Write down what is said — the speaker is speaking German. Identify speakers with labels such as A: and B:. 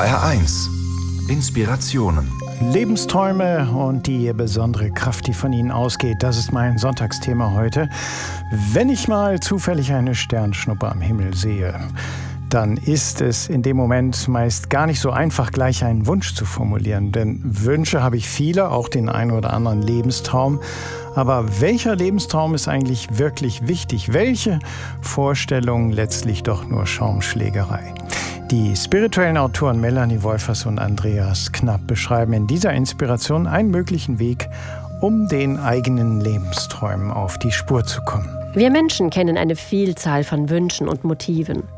A: HR1 Inspirationen.
B: Lebensträume und die besondere Kraft, die von ihnen ausgeht, das ist mein Sonntagsthema heute. Wenn ich mal zufällig eine Sternschnuppe am Himmel sehe, dann ist es in dem Moment meist gar nicht so einfach, gleich einen Wunsch zu formulieren. Denn Wünsche habe ich viele, auch den einen oder anderen Lebenstraum. Aber welcher Lebenstraum ist eigentlich wirklich wichtig? Welche Vorstellungen letztlich doch nur Schaumschlägerei? Die spirituellen Autoren Melanie Wolfers und Andreas Knapp beschreiben in dieser Inspiration einen möglichen Weg, um den eigenen Lebensträumen auf die Spur zu kommen.
C: Wir Menschen kennen eine Vielzahl von Wünschen und Motiven.